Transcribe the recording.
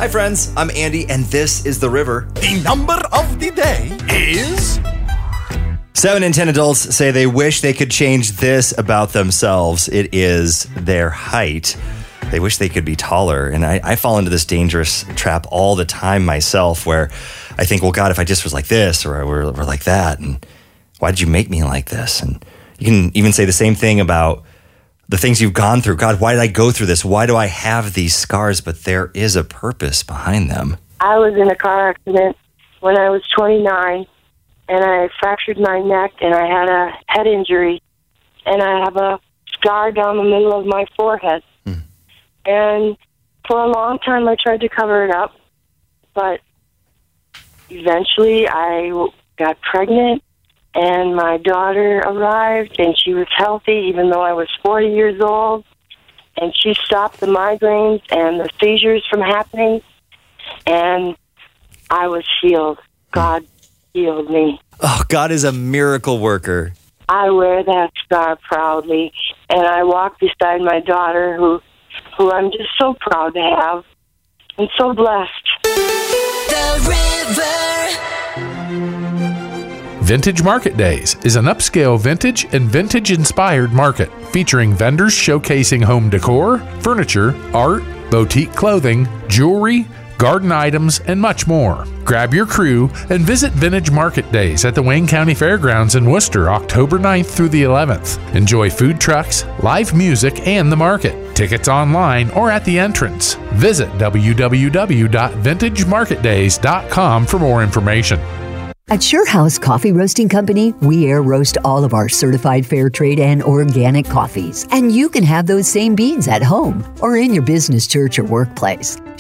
Hi, friends. I'm Andy, and this is The River. The number of the day is... 7 in 10 adults say they wish they could change this about themselves. It is their height. They wish they could be taller. And I fall into this dangerous trap all the time myself where I think, well, God, if I just was like this or like that, and why did you make me like this? And you can even say the same thing about the things you've gone through. God, why did I go through this? Why do I have these scars? But there is a purpose behind them. I was in a car accident when I was 29, and I fractured my neck, and I had a head injury, and I have a scar down the middle of my forehead. And for a long time, I tried to cover it up, but eventually I got pregnant, and my daughter arrived, and she was healthy, even though I was 40 years old, and she stopped the migraines and the seizures from happening, and I was healed. God healed me. Oh, God is a miracle worker. I wear that scar proudly, and I walk beside my daughter, who I'm just so proud to have, and so blessed. The River. Vintage Market Days is an upscale vintage and vintage-inspired market featuring vendors showcasing home decor, furniture, art, boutique clothing, jewelry, garden items, and much more. Grab your crew and visit Vintage Market Days at the Wayne County Fairgrounds in Worcester, October 9th through the 11th. Enjoy food trucks, live music, and the market. Tickets online or at the entrance. Visit www.vintagemarketdays.com for more information. At Sure House Coffee Roasting Company, we air roast all of our certified fair trade and organic coffees. And you can have those same beans at home or in your business, church, or workplace.